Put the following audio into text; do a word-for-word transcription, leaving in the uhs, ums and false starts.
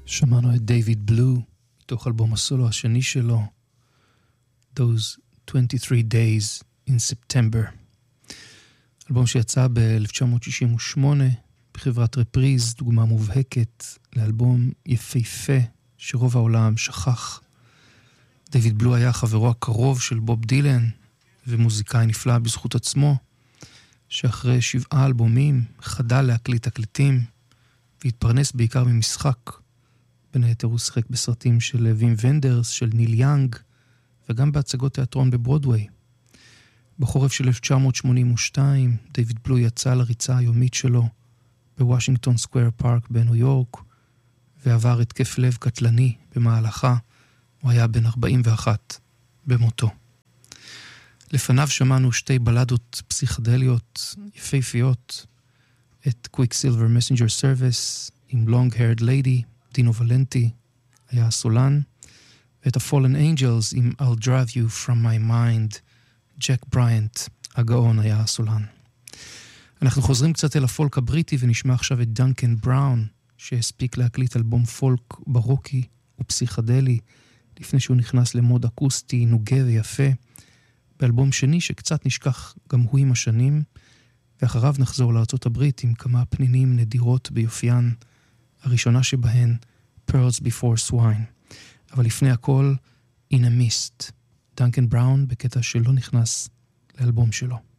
שמענו את דיוויד בלו, מתוך אלבום הסולו השני שלו, Those twenty-three Days in September. אלבום שיצא ב-אלף תשע מאות שישים ושמונה, בחברת רפריז, דוגמה מובהקת לאלבום יפהפה שרוב העולם שכח. דיוויד בלו היה חברו הקרוב של בוב דילן, ומוזיקאי נפלא בזכות עצמו, שאחרי שבעה אלבומים חדל להקליט תקליטים, והתפרנס בעיקר ממשחק. בין היתר הוא שיחק בסרטים של וים ונדרס, של ניל יאנג, וגם בהצגות תיאטרון בברודווי. בחורף של אלף תשע מאות שמונים ושתיים, דיוויד בלו יצא לריצה היומית שלו בוושינגטון סקוואר פארק בניו יורק, ועבר התקף לב קטלני במהלכה. הוא היה בן ארבעים ואחת במותו. לפניו שמענו שתי בלדות פסיכדליות יפהפיות, את Quicksilver Messenger Service עם Long Haired Lady, דינו ולנטי היה הסולן, ואת ה-Fallen Angels עם I'll Drive You From My Mind, ג'ק בריינט, הגאון, היה הסולן. אנחנו חוזרים קצת אל הפולק הבריטי ונשמע עכשיו את דנקן בראון, שהספיק להקליט אלבום פולק ברוקי ופסיכדלי, לפני שהוא נכנס למוד אקוסטי, נוגה ויפה, באלבום שני שקצת נשכח גם הוא עם השנים, ואחריו נחזור לארצות הברית עם כמה פנינים נדירות ביופיין, הראשונה שבהן, Pearls Before Swine. אבל לפני הכל, In a Mist, דנקן בראון בקטע שלא נכנס לאלבום שלו.